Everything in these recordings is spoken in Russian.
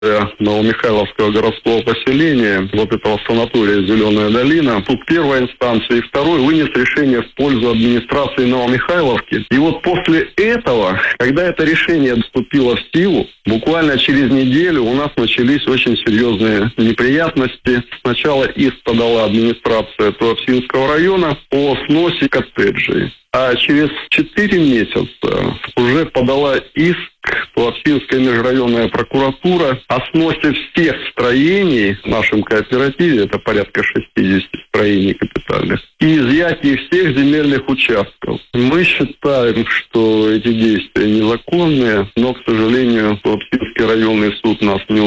Новомихайловского городского поселения, вот этого санатория «Зеленая долина». Тут первая инстанция, и второй вынес решение в пользу администрации Новомихайловки. И вот после этого, когда это решение вступило в силу, буквально через неделю у нас начались очень серьезные неприятности. Сначала иск подала администрация Туапсинского района по сносе коттеджей. А через 4 месяца уже подала иск Туапсинская межрайонная прокуратура о сносе всех строений в нашем кооперативе, это порядка 60 строений капитальных, и изъятии всех земельных участков. Мы считаем, что эти действия незаконные, но, к сожалению, Туапсинский районный суд нас не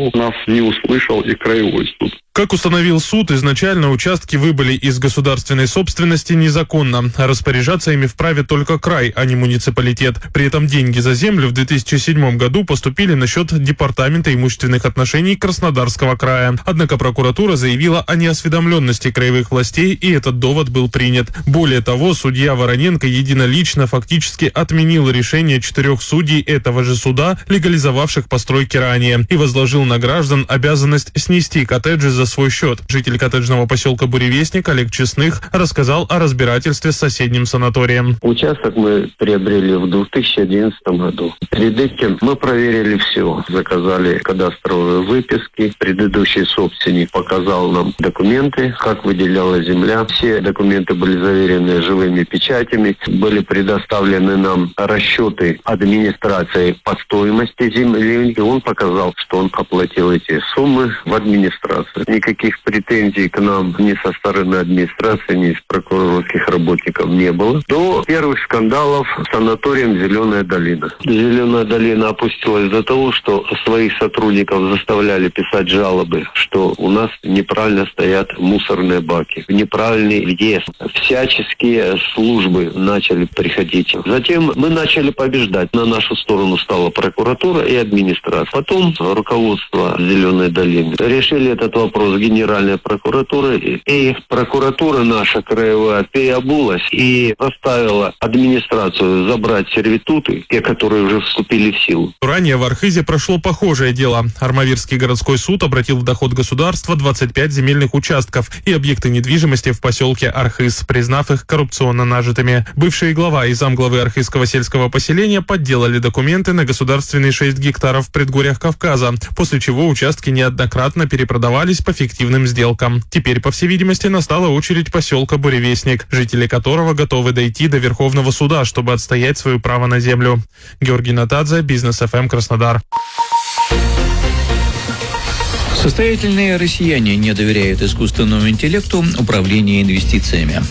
услышал и краевой суд. Как установил суд, изначально участки выбыли из государственной собственности незаконно. Распоряжаться ими вправе только край, а не муниципалитет. При этом деньги за землю в 2007 году поступили на счет Департамента имущественных отношений Краснодарского края. Однако прокуратура заявила о неосведомленности краевых властей, и этот довод был принят. Более того, судья Вороненко единолично фактически отменил решение 4 судей этого же суда, легализовавших постройки ранее, и возложил на граждан обязанность снести коттеджи за свой счет. Житель коттеджного поселка Буревестник Олег Честных рассказал о разбирательстве с соседним санаторием. Участок мы приобрели в 2011 году. Перед этим мы проверили все. Заказали кадастровые выписки. Предыдущий собственник показал нам документы, как выделялась земля. Все документы были заверены живыми печатями. Были предоставлены нам расчеты администрации по стоимости земли. И он показал, что он оплатил эти суммы в администрацию. Никаких претензий к нам ни со стороны администрации, ни с прокурорских работников не было. До первых скандалов с санаторием «Зеленая долина». «Зеленая долина» опустилась до того, что своих сотрудников заставляли писать жалобы, что у нас неправильно стоят мусорные баки, неправильный въезд. Всяческие службы начали приходить. Затем мы начали побеждать. На нашу сторону стала прокуратура и администрация. Потом руководство «Зеленой долины» решили этот вопрос Генеральной прокуратуры, и прокуратура наша краевая переобулась и заставила администрацию забрать сервитуты, те, которые уже вступили в силу. Ранее в Архизе прошло похожее дело. Армавирский городской суд обратил в доход государства 25 земельных участков и объекты недвижимости в поселке Архиз, признав их коррупционно нажитыми. Бывший глава и замглавы Архизского сельского поселения подделали документы на государственные 6 гектаров в предгорьях Кавказа, после чего участки неоднократно перепродавались по фиктивным сделкам. Теперь, по всей видимости, настала очередь поселка Буревестник, жители которого готовы дойти до Верховного суда, чтобы отстоять свое право на землю. Георгий Натадзе, Бизнес ФМ, Краснодар. Состоятельные россияне не доверяют искусственному интеллекту управления инвестициями.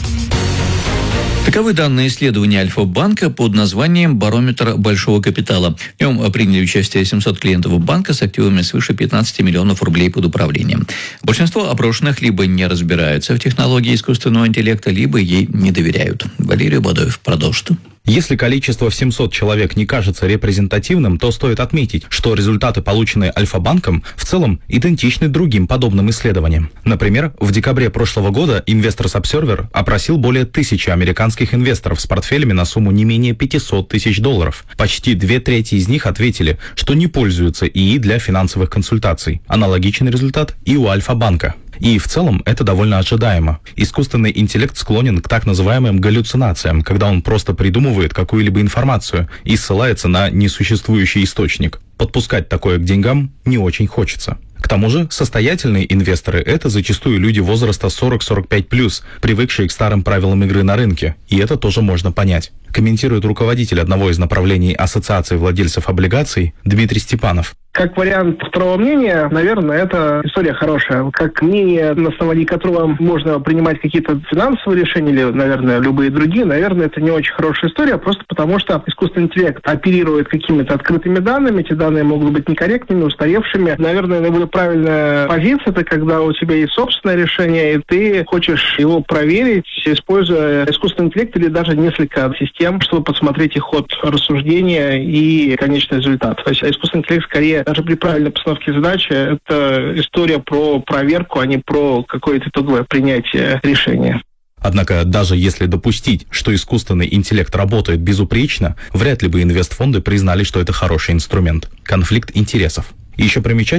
Таковы данные исследования Альфа-банка под названием «Барометр большого капитала». В нем приняли участие 700 клиентов банка с активами свыше 15 миллионов рублей под управлением. Большинство опрошенных либо не разбираются в технологии искусственного интеллекта, либо ей не доверяют. Валерий Бадоев продолжит. Если количество в 700 человек не кажется репрезентативным, то стоит отметить, что результаты, полученные Альфа-банком, в целом идентичны другим подобным исследованиям. Например, в декабре прошлого года Investors Observer опросил более 1000 американских инвесторов с портфелями на сумму не менее $500 тысяч. Почти 2/3 из них ответили, что не пользуются ИИ для финансовых консультаций. Аналогичный результат и у Альфа-банка. И в целом это довольно ожидаемо. Искусственный интеллект склонен к так называемым галлюцинациям, когда он просто придумывает какую-либо информацию и ссылается на несуществующий источник. Подпускать такое к деньгам не очень хочется. К тому же состоятельные инвесторы – это зачастую люди возраста 40-45+, привыкшие к старым правилам игры на рынке, и это тоже можно понять. Комментирует руководитель одного из направлений Ассоциации владельцев облигаций Дмитрий Степанов. Как вариант второго мнения, наверное, это история хорошая. Как мнение, на основании которого можно принимать какие-то финансовые решения или, наверное, любые другие, наверное, это не очень хорошая история, просто потому что искусственный интеллект оперирует какими-то открытыми данными, эти данные могут быть некорректными, устаревшими. Наверное, наиболее правильная позиция – это когда у тебя есть собственное решение, и ты хочешь его проверить, используя искусственный интеллект или даже несколько систем, чтобы посмотреть их ход рассуждения и конечный результат. То есть искусственный интеллект скорее даже при правильной постановке задачи, это история про проверку, а не про какое-то итоговое принятие решения. Однако, даже если допустить, что искусственный интеллект работает безупречно, вряд ли бы инвестфонды признали, что это хороший инструмент. Конфликт интересов. И еще примечательно,